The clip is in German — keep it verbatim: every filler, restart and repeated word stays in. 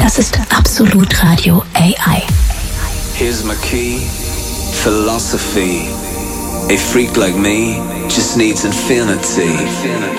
Das ist Absolut Radio A I. Here's my key, philosophy. A freak like me just needs infinity.